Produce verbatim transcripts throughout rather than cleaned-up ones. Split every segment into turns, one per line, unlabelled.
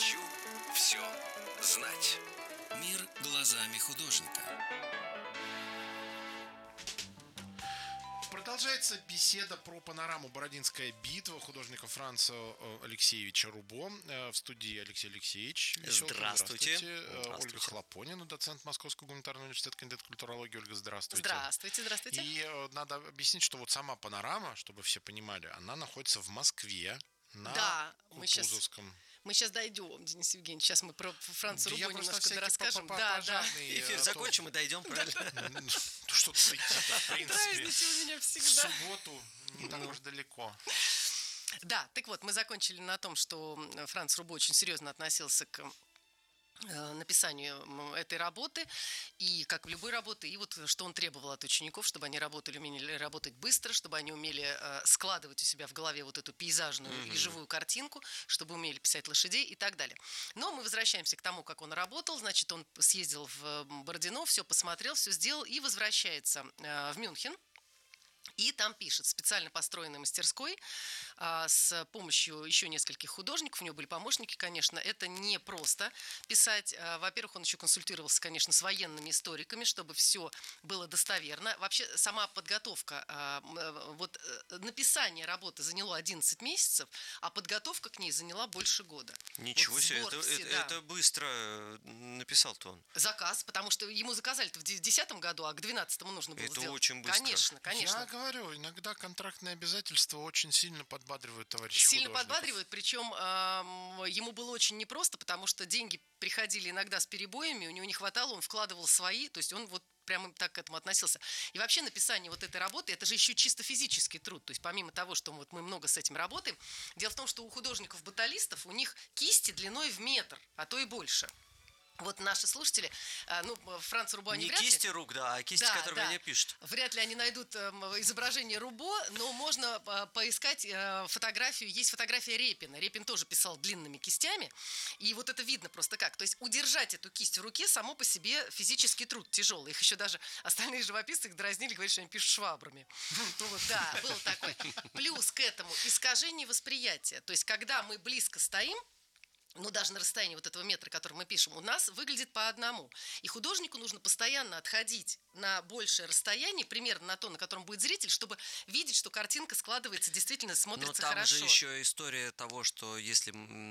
Хочу все знать. Мир глазами художника.
Продолжается беседа про панораму «Бородинская битва» художника Франца Алексеевича Рубо. В студии Алексей Алексеевич.
Здравствуйте.
Здравствуйте. Ольга Хлопонина, доцент Московского гуманитарного университета, кандидат культурологии. Ольга, здравствуйте.
Здравствуйте, здравствуйте.
И надо объяснить, что вот сама панорама, чтобы все понимали, она находится в Москве, на
да,
Кутузовском.
Мы сейчас дойдем, Денис Евгеньевич. Сейчас мы про Франца Рубо немножко расскажем.
Да, да.
Эфир закончим и дойдем, правильно?
Что-то дойти-то, в принципе.
Праздники у меня всегда.
В субботу не так уж далеко.
Да, так вот, мы закончили на том, что Франц Рубо очень серьезно относился к написанию этой работы, и как в любой работе, и вот что он требовал от учеников, чтобы они работали, умели работать быстро, чтобы они умели э, складывать у себя в голове вот эту пейзажную mm-hmm. и живую картинку, чтобы умели писать лошадей и так далее. Но мы возвращаемся к тому, как он работал. Значит, он съездил в Бородино, все посмотрел, все сделал и возвращается э, в Мюнхен. И там пишет: специально построенной мастерской а, с помощью еще нескольких художников, у него были помощники, конечно, это не просто писать. А, во-первых, он еще консультировался, конечно, с военными историками, чтобы все было достоверно. Вообще, сама подготовка, а, вот написание работы заняло одиннадцать месяцев, а подготовка к ней заняла больше года.
Ничего
вот
себе, это,
все,
это,
да.
это быстро написал-то он.
Заказ, потому что ему заказали-то в две тысячи десятом году, а к две тысячи двенадцатому нужно было
это
сделать.
Очень быстро.
Конечно, конечно.
Я говорю, иногда контрактные обязательства очень сильно подбадривают товарищей
Сильно
художников.
подбадривают, причем э, ему было очень непросто, потому что деньги приходили иногда с перебоями, у него не хватало, он вкладывал свои, то есть он вот прямо так к этому относился. И вообще написание вот этой работы, это же еще чисто физический труд. То есть помимо того, что вот мы много с этим работаем, дело в том, что у художников-баталистов у них кисти длиной в метр, а то и больше. Вот наши слушатели, ну, Франц Рубо они
не
вряд ли...
кисти рук, да, а кисти,
да,
которые
да.
они пишут.
Вряд ли они найдут э, изображение Рубо, но можно э, поискать э, фотографию. Есть фотография Репина. Репин тоже писал длинными кистями, и вот это видно просто как. То есть удержать эту кисть в руке само по себе физический труд тяжелый. Их еще даже остальные живописцы их дразнили, говорят, что они пишут швабрами. Да, был такой. Плюс к этому искажение восприятия. То есть когда мы близко стоим, ну, даже на расстоянии вот этого метра, который мы пишем, у нас выглядит по одному. И художнику нужно постоянно отходить на большее расстояние, примерно на то, на котором будет зритель, чтобы видеть, что картинка складывается, действительно смотрится хорошо.
Но там же еще история того, что если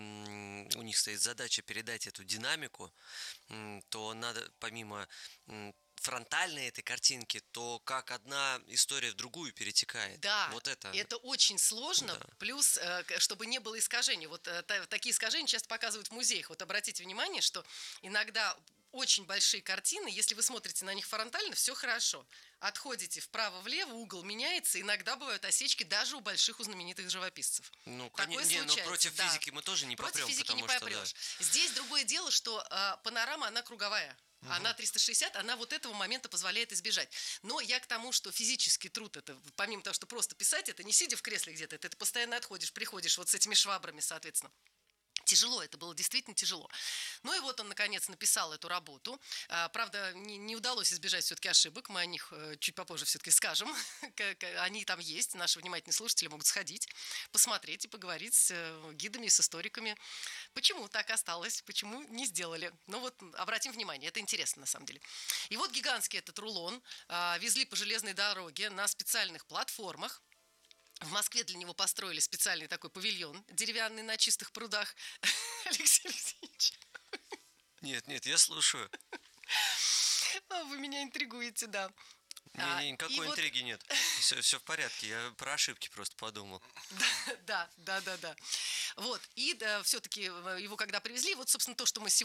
м- у них стоит задача передать эту динамику, м- то надо помимо... М- фронтальной этой картинки, то как одна история в другую перетекает.
Да,
вот это.
это очень сложно,
да.
Плюс, чтобы не было искажений. Вот такие искажения часто показывают в музеях. Вот обратите внимание, что иногда очень большие картины, если вы смотрите на них фронтально, все хорошо. Отходите вправо-влево, угол меняется, иногда бывают осечки даже у больших, у знаменитых живописцев.
Ну,
Такое
не,
случается,
но против
да.
физики мы тоже не
против
попрем.
Против физики не
что,
попрешь.
Да.
Здесь другое дело, что э, панорама, она круговая. Угу. Она триста шестьдесят, она вот этого момента позволяет избежать. Но я к тому, что физический труд, это помимо того, что просто писать, это не сидя в кресле где-то, это ты постоянно отходишь, приходишь вот с этими швабрами, соответственно. Тяжело, это было действительно тяжело. Ну и вот он, наконец, написал эту работу. А, правда, не, не удалось избежать все-таки ошибок, мы о них чуть попозже все-таки скажем. Они там есть, наши внимательные слушатели могут сходить, посмотреть и поговорить с гидами, с историками. Почему так осталось, почему не сделали. Ну вот, обратим внимание, это интересно на самом деле. И вот гигантский этот рулон а, везли по железной дороге на специальных платформах. В Москве для него построили специальный такой павильон деревянный на чистых прудах. Алексей Алексеевич.
Нет, нет, я слушаю.
Вы меня интригуете, да.
Не, не, никакой интриги вот... нет. Все, все в порядке. Я про ошибки просто подумал.
Да, да, да, да. Вот. И да, все-таки его когда привезли, вот, собственно, то, что мы сегодня